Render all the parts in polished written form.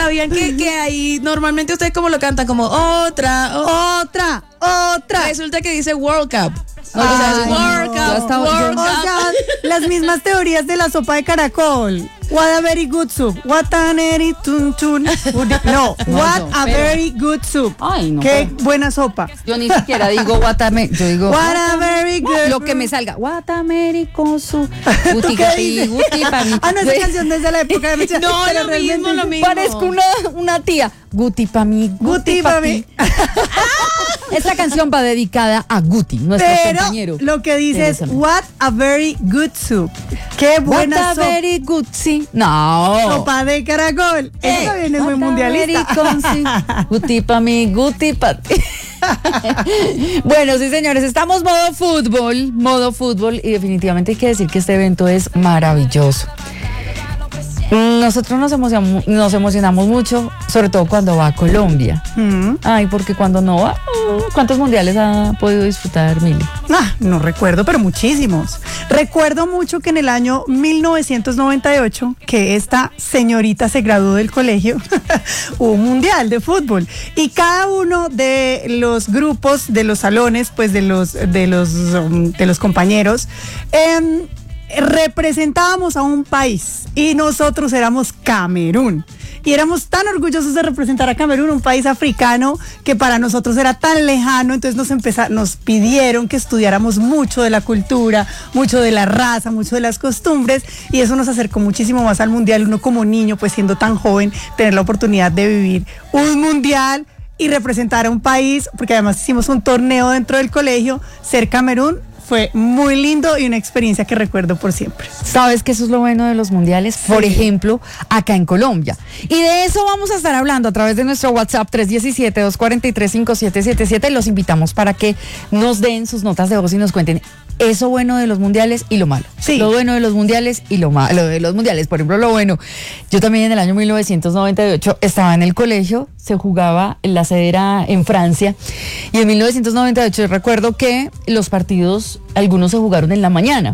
¿sabían que ahí normalmente ustedes como lo cantan? Como otra. Resulta que dice World Cup. O sea, es World Cup. O sea, las mismas teorías de la sopa de caracol. What a very good soup. What a very tun tun. No, what a very good soup. Ay, no. Qué buena sopa. Yo ni siquiera digo yo digo What a very good. lo que me salga. Guatamericosu. ¿Tú qué dices? No, esa canción desde la época de Mecha. No, lo mismo. Parezco una tía. Guti pa' mí, Guti pa' mí. Esta canción va dedicada a Guti, nuestro compañero. Pero lo que dice es what a very good soup. Qué buena What a sopa. very good, sí. No. Sopa de caracol. Eso también es muy mundialista. Guti pa' mí, Guti pa' ti. Bueno, sí, señores, estamos modo fútbol, y definitivamente hay que decir que este evento es maravilloso. Nosotros nos emocionamos mucho, sobre todo cuando va a Colombia. Ay, porque cuando no va, ¿cuántos mundiales ha podido disfrutar, Mili? No recuerdo, pero muchísimos. Recuerdo mucho que en el año 1998, que esta señorita se graduó del colegio, hubo un mundial de fútbol. Y cada uno de los grupos, de los salones, pues de los compañeros, representábamos a un país y nosotros éramos Camerún. Y éramos tan orgullosos de representar a Camerún, un país africano que para nosotros era tan lejano. Entonces nos pidieron que estudiáramos mucho de la cultura, mucho de la raza, mucho de las costumbres, y eso nos acercó muchísimo más al mundial. Uno como niño, pues siendo tan joven, tener la oportunidad de vivir un mundial y representar a un país, porque además hicimos un torneo dentro del colegio, ser Camerún. Fue muy lindo y una experiencia que recuerdo por siempre. ¿Sabes que eso es lo bueno de los mundiales? Por ejemplo, acá en Colombia. Y de eso vamos a estar hablando a través de nuestro WhatsApp 317-243-5777. Los invitamos para que nos den sus notas de voz y nos cuenten eso bueno de los mundiales y lo malo. Sí. Lo bueno de los mundiales y lo malo de los mundiales. Por ejemplo, lo bueno. Yo también en el año 1998 estaba en el colegio, se jugaba, la sede era en Francia, y en 1998 recuerdo que los partidos, algunos se jugaron en la mañana,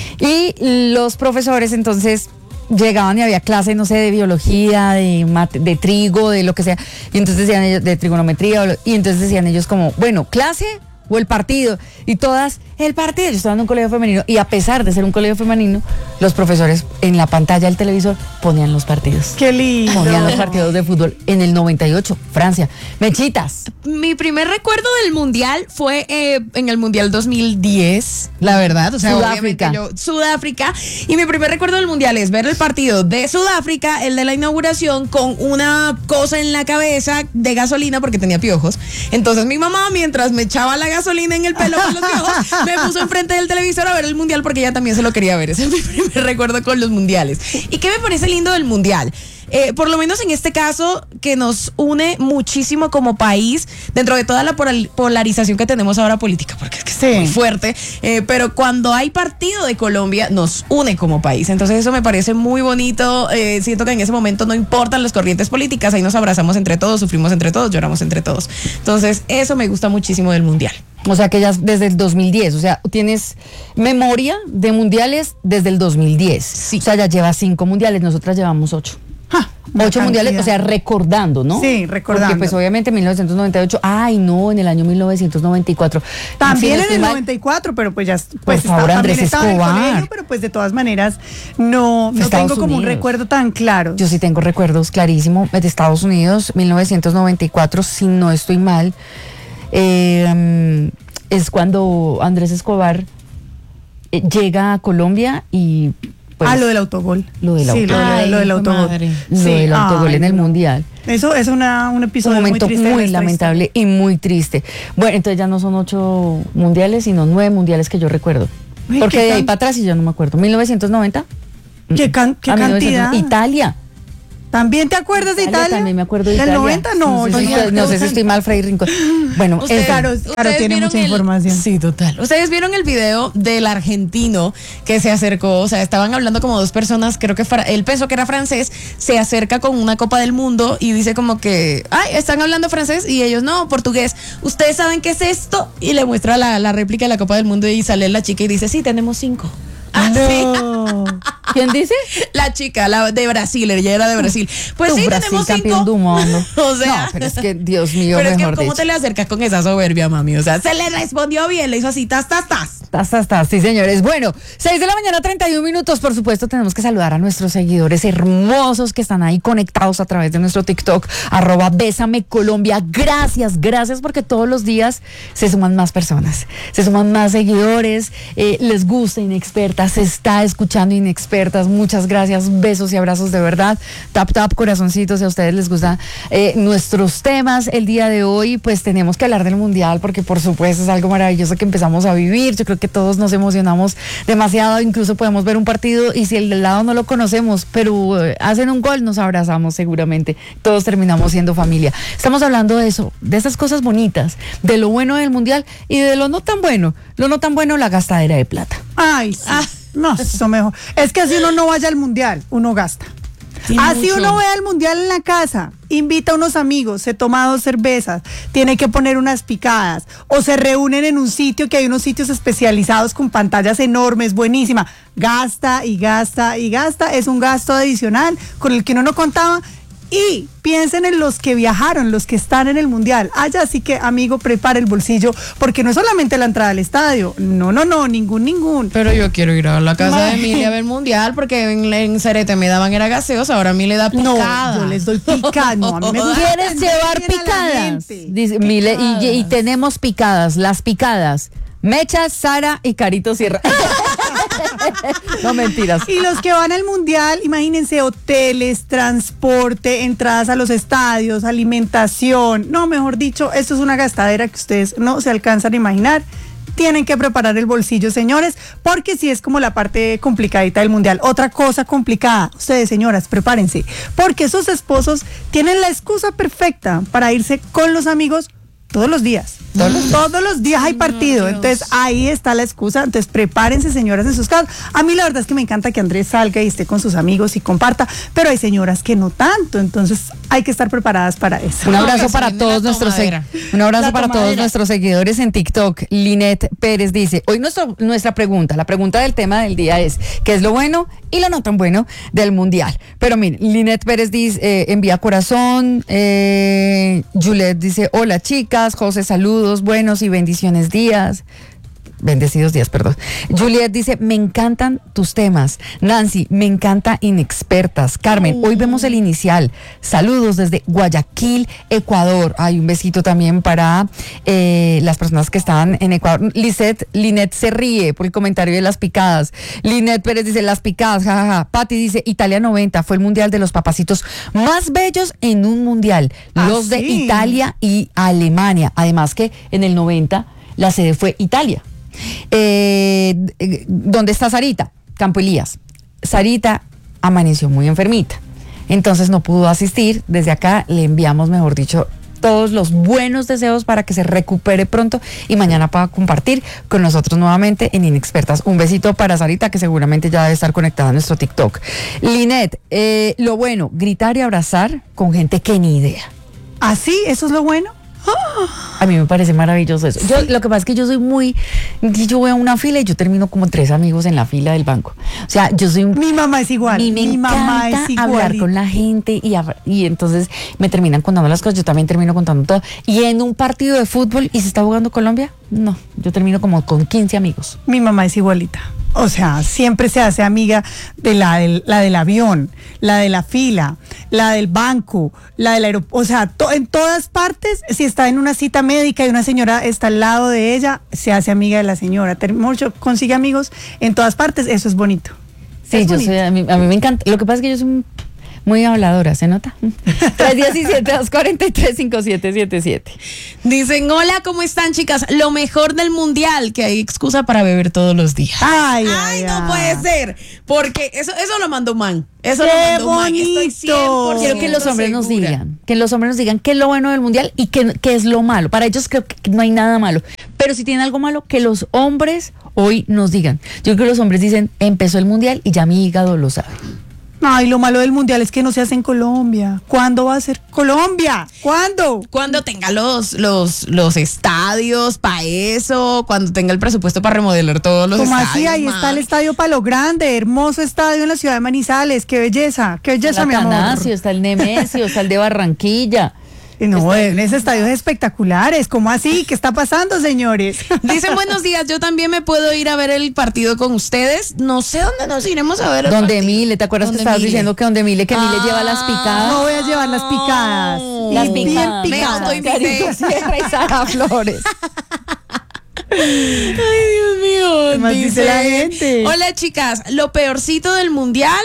y los profesores entonces llegaban y había clase, no sé, de biología, de trigo, de lo que sea, y entonces decían ellos, de trigonometría, y entonces decían ellos como, bueno, clase o el partido, y todas, el partido. Yo estaba en un colegio femenino, y a pesar de ser un colegio femenino, los profesores en la pantalla del televisor ponían los partidos. ¡Qué lindo! Ponían los partidos de fútbol. En el 98, Francia. Mechitas. Mi primer recuerdo del mundial fue en el mundial 2010, la verdad. O sea, Sudáfrica. Sudáfrica. Y mi primer recuerdo del mundial es ver el partido de Sudáfrica, el de la inauguración, con una cosa en la cabeza de gasolina porque tenía piojos. Entonces mi mamá, mientras me echaba la gasolina en el pelo con los piojos, me puso enfrente del televisor a ver el mundial porque ella también se lo quería ver. Ese es mi primer recuerdo con los mundiales. ¿Y qué me parece lindo del mundial? Por lo menos en este caso, que nos une muchísimo como país, dentro de toda la polarización que tenemos ahora política, porque es que está muy fuerte, pero cuando hay partido de Colombia, nos une como país. Entonces eso me parece muy bonito. Siento que en ese momento no importan las corrientes políticas, ahí nos abrazamos entre todos, sufrimos entre todos, lloramos entre todos. Entonces eso me gusta muchísimo del mundial. O sea que ya desde el 2010, o sea, tienes memoria de mundiales desde el 2010. Sí. O sea, ya llevas 5 mundiales, nosotras llevamos 8. 8 mundiales, o sea, recordando, ¿no? Sí, recordando. Porque pues obviamente en 1998, en el año 1994. También Si en el 94, pero pues ya... Por favor, Andrés Escobar. Colegio, pero pues de todas maneras no tengo como un recuerdo tan claro. Yo sí tengo recuerdos clarísimos de Estados Unidos, 1994, si no estoy mal. Es cuando Andrés Escobar llega a Colombia y... Pues, lo del autogol. Lo del autogol. Lo del autogol. Lo del autogol en el mundial. Eso es un episodio un momento muy triste, muy lamentable y muy triste. Bueno, entonces ya no son 8 mundiales, sino 9 mundiales que yo recuerdo. Uy, porque de ahí para atrás y yo no me acuerdo. 1990. ¿Qué cantidad? Italia. ¿También te acuerdas de Italia? También me acuerdo de Italia. ¿Del 90? No. No sé si estoy mal, Freddy Rincón. Bueno, Claro, tiene mucha información. Sí, total. Ustedes vieron el video del argentino que se acercó, o sea, estaban hablando como dos personas, creo que él pensó que era francés, se acerca con una Copa del Mundo y dice como que, están hablando francés, y ellos, no, portugués. ¿Ustedes saben qué es esto? Y le muestra la réplica de la Copa del Mundo y sale la chica y dice, sí, tenemos 5. No. ¿Quién dice? La chica, la de Brasil, ella era de Brasil. Pues Tu sí, Brasil, tenemos campeón 5. del mundo. O sea, no, pero es que, Dios mío, pero es que, mejor ¿cómo dicho. te le acercas con esa soberbia, mami? O sea, se le respondió bien, le hizo así, tas. Sí, señores. Bueno, 6 de la mañana, 31 minutos. Por supuesto, tenemos que saludar a nuestros seguidores hermosos que están ahí conectados a través de nuestro TikTok, @BésameColombia. Gracias, porque todos los días se suman más personas, se suman más seguidores, les gusta Inexpertas, se está escuchando Inexpertas. Muchas gracias, besos y abrazos de verdad. Tap, corazoncitos, si a ustedes les gustan nuestros temas. El día de hoy, pues tenemos que hablar del Mundial, porque por supuesto es algo maravilloso que empezamos a vivir. Yo creo que todos nos emocionamos demasiado, incluso podemos ver un partido y si el del lado no lo conocemos, pero hacen un gol, nos abrazamos seguramente, todos terminamos siendo familia. Estamos hablando de eso, de esas cosas bonitas, de lo bueno del Mundial y de lo no tan bueno, la gastadera de plata. Ay, sí. No, eso mejor. Es que así uno no vaya al Mundial, uno gasta. Así uno ve el Mundial en la casa, invita a unos amigos, se toma 2 cervezas, tiene que poner unas picadas, o se reúnen en un sitio que hay unos sitios especializados con pantallas enormes, buenísima. Gasta, es un gasto adicional con el que uno no contaba. Y piensen en los que viajaron, los que están en el Mundial. Así que, amigo, prepare el bolsillo, porque no es solamente la entrada al estadio. No, ningún. Pero yo quiero ir a la casa de Emilia a ver el Mundial, porque en Cerete me daban era gaseosa, ahora a mí le da picada. No, yo les doy picada. No, a mí me gusta. ¿Quieres llevar picadas? Dice Mile, y tenemos picadas, las picadas. Mecha, Sara y Carito Sierra. No, mentiras. Y los que van al Mundial, imagínense, hoteles, transporte, entradas a los estadios, alimentación. No, mejor dicho, esto es una gastadera que ustedes no se alcanzan a imaginar. Tienen que preparar el bolsillo, señores, porque sí es como la parte complicadita del Mundial. Otra cosa complicada, ustedes, señoras, prepárense, porque esos esposos tienen la excusa perfecta para irse con los amigos todos los días. Todos los días hay partido. Entonces ahí está la excusa. Entonces prepárense, señoras, en sus casas. A mí la verdad es que me encanta que Andrés salga y esté con sus amigos y comparta, pero hay señoras que no tanto. Entonces hay que estar preparadas para eso. Un abrazo para todos nuestros seguidores en TikTok. Linet Pérez dice, hoy nuestra pregunta, la pregunta del tema del día es, ¿qué es lo bueno y lo no tan bueno del Mundial? Pero miren, Linet Pérez dice, envía corazón. Juliet dice, hola chicas, José, saludos, buenos y bendecidos días. Juliet dice, me encantan tus temas. Nancy, me encanta Inexpertas. Carmen, hoy vemos el inicial. Saludos desde Guayaquil, Ecuador. Hay un besito también para las personas que están en Ecuador. Linet se ríe por el comentario de las picadas. Linet Pérez dice, las picadas, jajaja. Patti dice, Italia 90 fue el mundial de los papacitos más bellos en un mundial. Los de Italia y Alemania. Además que en el 90 la sede fue Italia. ¿Dónde está Sarita? Campo Elías. Sarita amaneció muy enfermita, entonces no pudo asistir. Desde acá le enviamos, mejor dicho, todos los buenos deseos para que se recupere pronto y mañana pueda compartir con nosotros nuevamente en Inexpertas. Un besito para Sarita, que seguramente ya debe estar conectada a nuestro TikTok. Linet, lo bueno, gritar y abrazar con gente que ni idea. ¿Así? ¿Eso es lo bueno? A mí me parece maravilloso eso. Lo que pasa es que yo voy a una fila y yo termino como 3 amigos en la fila del banco. O sea, mi mamá es igual. Mi mamá es igual. Hablar con la gente y entonces me terminan contando las cosas, yo también termino contando todo. Y en un partido de fútbol y se está jugando Colombia, no, yo termino como con 15 amigos. Mi mamá es igualita. O sea, siempre se hace amiga de la del avión, la de la fila, la del banco, la del aeropuerto. O sea, en todas partes, si está en una cita médica y una señora está al lado de ella, se hace amiga de la señora. Consigue amigos en todas partes, eso es bonito. Sí, a mí me encanta. Lo que pasa es que yo soy muy habladora, ¿se nota? 317-243-5777. Dicen, hola, ¿cómo están, chicas? Lo mejor del Mundial, que hay excusa para beber todos los días. Ay, no puede ser, porque eso lo mandó un man. Eso ¡qué lo mandó un man. bonito! Estoy 100% Quiero que los hombres nos segura. digan, qué es lo bueno del Mundial y qué es lo malo. Para ellos creo que no hay nada malo, pero si tienen algo malo, que los hombres hoy nos digan. Yo creo que los hombres dicen, empezó el Mundial y ya mi hígado lo sabe. Ay, lo malo del mundial es que no se hace en Colombia. ¿Cuándo va a ser Colombia? ¿Cuándo? Cuando tenga los estadios para eso, cuando tenga el presupuesto para remodelar todos los Como estadios. así, ahí está el estadio Palo Grande, hermoso estadio en la ciudad de Manizales. Qué belleza, Está mi amor. Atanasio, está el Nemesio, está el de Barranquilla. No, en ese estadio es espectaculares. ¿Cómo así? ¿Qué está pasando, señores? Dicen buenos días, yo también me puedo ir a ver el partido con ustedes. No sé dónde nos iremos a ver el Donde partido. Mile, ¿te acuerdas que Donde estabas Mile. diciendo que donde Mile, que Mile lleva las No picadas? voy a llevar las picadas. Las Y bien picadas. picadas. Me autoinvité. Carito Sierra y Sara Flores. Ay, Dios mío. ¿Qué más dice la gente? Hola, chicas. Lo peorcito del mundial.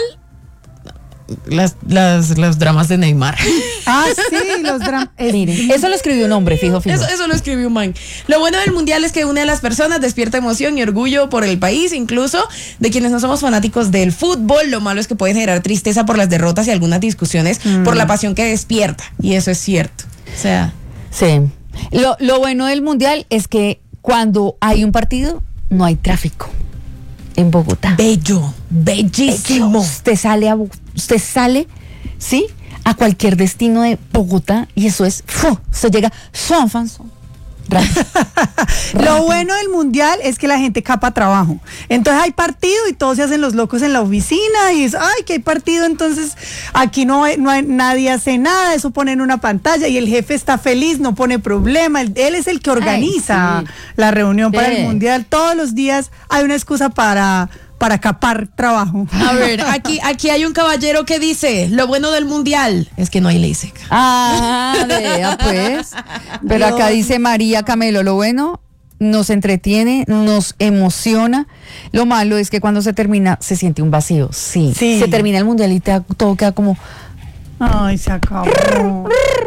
Los dramas de Neymar. Ah, sí, los dramas. Miren, eso lo escribió un hombre, fijo. Eso lo escribió un man. Lo bueno del mundial es que une a las personas, despierta emoción y orgullo por el país, incluso de quienes no somos fanáticos del fútbol. Lo malo es que puede generar tristeza por las derrotas y algunas discusiones por la pasión que despierta. Y eso es cierto. O sea, Sí. Lo bueno del mundial es que cuando hay un partido, no hay tráfico en Bogotá. bello, bellísimo. Usted sale, ¿sí? A cualquier destino de Bogotá y eso es, usted llega, rápido. Lo bueno del mundial es que la gente capa trabajo. Entonces hay partido y todos se hacen los locos en la oficina y es, ay, que hay partido, entonces aquí no hay, nadie hace nada, eso pone en una pantalla y el jefe está feliz, no pone problema, él es el que organiza sí. la reunión para Sí. el mundial. Todos los días hay una excusa para capar trabajo. A ver, aquí hay un caballero que dice, lo bueno del mundial es que no hay ley seca. Vea pues. Pero acá dice María Camelo, lo bueno nos entretiene, nos emociona. Lo malo es que cuando se termina se siente un vacío. Sí. Sí. Se termina el mundial y todo queda como Ay, se acabó.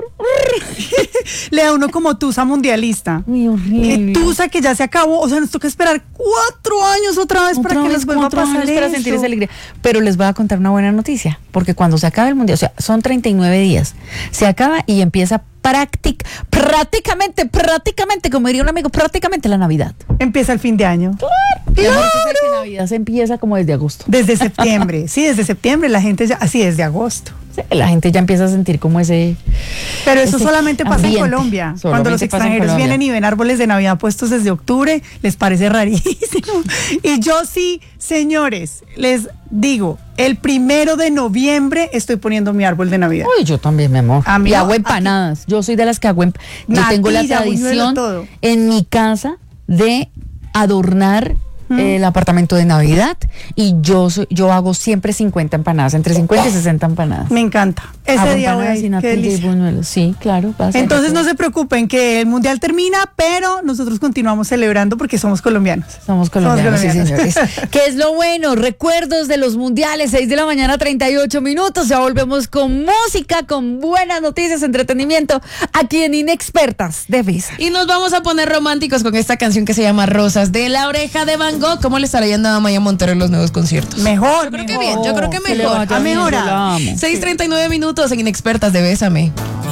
Le da uno como tusa mundialista. muy horrible. Tusa que ya se acabó, o sea, nos toca esperar 4 años otra vez para que nos vuelva a 4 pasar años para eso. sentir esa alegría. Pero les voy a contar una buena noticia, porque cuando se acaba el mundial, o sea, son 39 días, se acaba y empieza prácticamente, como diría un amigo, prácticamente la Navidad. Empieza el fin de año. Mi amor, usted sabe que Navidad se empieza como desde agosto. Desde septiembre, sí, desde septiembre la gente ya, así desde agosto. Sí, la gente ya empieza a sentir como ese... Pero eso Ese solamente pasa ambiente. en Colombia. Solamente Cuando los pasa en extranjeros Colombia. vienen y ven árboles de Navidad puestos desde octubre, les parece rarísimo. Y yo sí, señores, les digo, el 1 de noviembre estoy poniendo mi árbol de Navidad. Uy, yo también, mi amor. A mí Y no, hago empanadas. Yo soy de las que hago Yo tengo la Natilla, buñuelo, tradición todo. en mi casa de adornar el apartamento de Navidad y yo hago siempre 50 empanadas, entre 50 y 60 empanadas. Me encanta. Ese Hago día voy a empanadas y ir, qué natilla y delicia. buñuelo. Sí, claro. va a ser Entonces rico. no se preocupen que el mundial termina, pero nosotros continuamos celebrando porque somos colombianos. Somos colombianos, sí, colombianos. señores. ¿Qué es lo bueno? Recuerdos de los mundiales, 6 de la mañana, 38 minutos. Ya volvemos con música, con buenas noticias, entretenimiento, aquí en Inexpertas de Visa. Y nos vamos a poner románticos con esta canción que se llama Rosas de la Oreja de Van Gogh. ¿Cómo le estará yendo a Maya Montero en los nuevos conciertos? Mejor. Yo creo que bien, yo creo que Que le mejor. vaya Ha bien, yo mejorado. la amo. 6:39 minutos en Inexpertas de Bésame.